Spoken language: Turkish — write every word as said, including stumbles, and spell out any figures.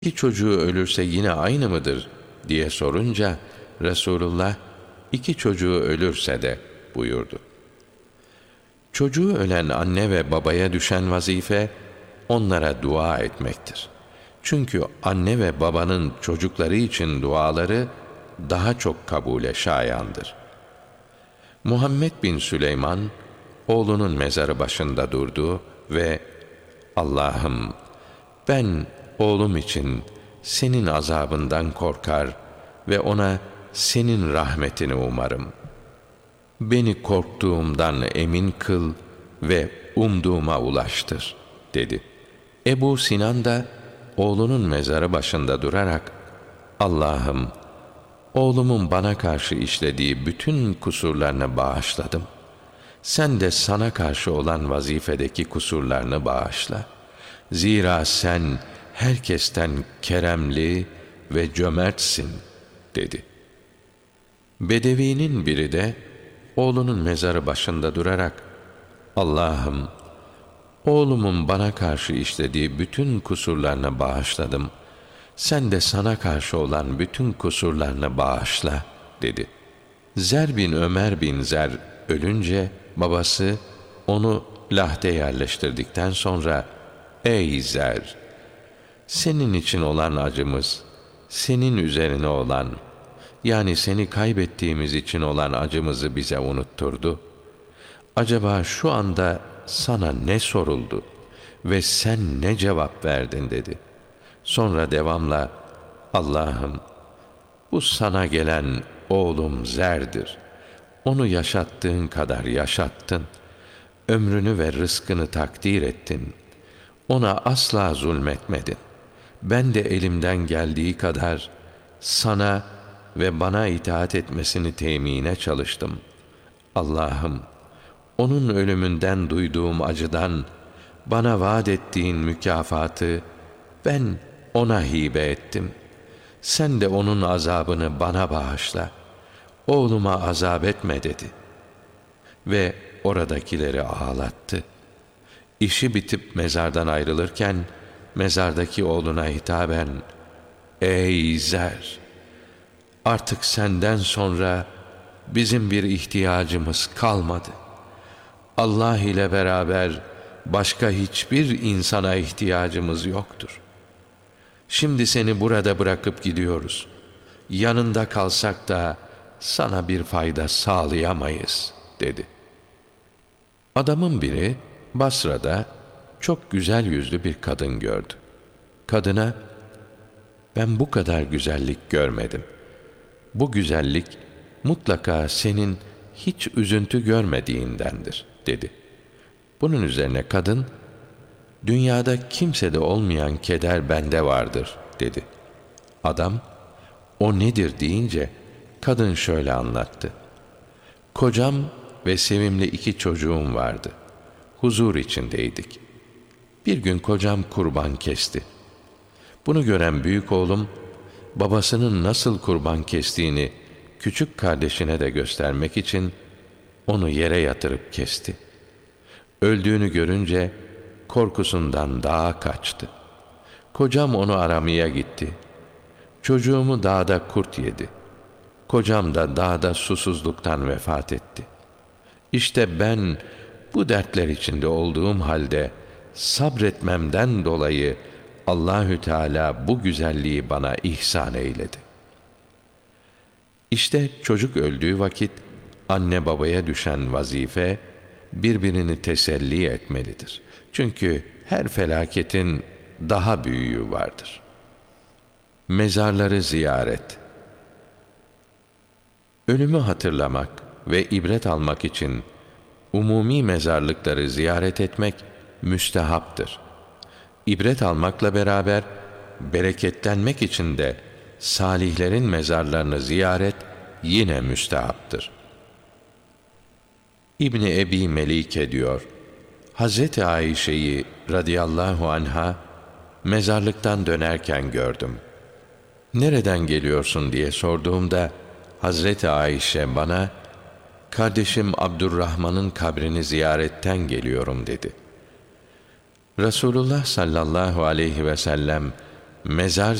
İki çocuğu ölürse yine aynı mıdır diye sorunca Resulullah iki çocuğu ölürse de buyurdu. Çocuğu ölen anne ve babaya düşen vazife onlara dua etmektir. Çünkü anne ve babanın çocukları için duaları daha çok kabule şayandır. Muhammed bin Süleyman oğlunun mezarı başında durdu ve Allah'ım, ben oğlum için senin azabından korkar ve ona senin rahmetini umarım. Beni korktuğumdan emin kıl ve umduğuma ulaştır, dedi. Ebu Sinan da oğlunun mezarı başında durarak, Allah'ım, oğlumun bana karşı işlediği bütün kusurlarını bağışladım. Sen de sana karşı olan vazifedeki kusurlarını bağışla. Zira sen herkesten keremli ve cömertsin, dedi. Bedevinin biri de oğlunun mezarı başında durarak, Allah'ım, oğlumun bana karşı işlediği bütün kusurlarını bağışladım. Sen de sana karşı olan bütün kusurlarını bağışla, dedi. Zer bin Ömer bin Zer ölünce babası onu lahde yerleştirdikten sonra, ey Zer! Senin için olan acımız, senin üzerine olan, yani seni kaybettiğimiz için olan acımızı bize unutturdu. Acaba şu anda sana ne soruldu ve sen ne cevap verdin, dedi. Sonra devamla, Allah'ım, bu sana gelen oğlum Zer'dir. Onu yaşattığın kadar yaşattın. Ömrünü ve rızkını takdir ettin. Ona asla zulmetmedin. Ben de elimden geldiği kadar sana ve bana itaat etmesini temine çalıştım. Allah'ım, onun ölümünden duyduğum acıdan bana vaat ettiğin mükafatı ben ona hibe ettim. Sen de onun azabını bana bağışla. Oğluma azap etme, dedi. Ve oradakileri ağlattı. İşi bitip mezardan ayrılırken mezardaki oğluna hitaben, ey Zer! Artık senden sonra bizim bir ihtiyacımız kalmadı. Allah ile beraber başka hiçbir insana ihtiyacımız yoktur. Şimdi seni burada bırakıp gidiyoruz. Yanında kalsak da sana bir fayda sağlayamayız, dedi. Adamın biri Basra'da çok güzel yüzlü bir kadın gördü. Kadına, ben bu kadar güzellik görmedim. Bu güzellik mutlaka senin hiç üzüntü görmediğindendir, dedi. Bunun üzerine kadın, dünyada kimsede olmayan keder bende vardır, dedi. Adam, o nedir deyince kadın şöyle anlattı. Kocam ve sevimli iki çocuğum vardı. Huzur içindeydik. Bir gün kocam kurban kesti. Bunu gören büyük oğlum, babasının nasıl kurban kestiğini küçük kardeşine de göstermek için onu yere yatırıp kesti. Öldüğünü görünce korkusundan dağa kaçtı. Kocam onu aramaya gitti. Çocuğumu dağda kurt yedi. Kocam da dağda susuzluktan vefat etti. İşte ben bu dertler içinde olduğum halde sabretmemden dolayı Allahü Teala bu güzelliği bana ihsan eyledi. İşte çocuk öldüğü vakit anne babaya düşen vazife birbirini teselli etmelidir. Çünkü her felaketin daha büyüğü vardır. Mezarları ziyaret. Ölümü hatırlamak ve ibret almak için umumi mezarlıkları ziyaret etmek müstehaptır. İbret almakla beraber bereketlenmek için de salihlerin mezarlarını ziyaret yine müstehaptır. İbni Ebi Melike diyor, Hazreti Ayşe'yi radıyallahu anha mezarlıktan dönerken gördüm. Nereden geliyorsun diye sorduğumda Hazreti Ayşe bana, kardeşim Abdurrahman'ın kabrini ziyaretten geliyorum, dedi. Resulullah sallallahu aleyhi ve sellem mezar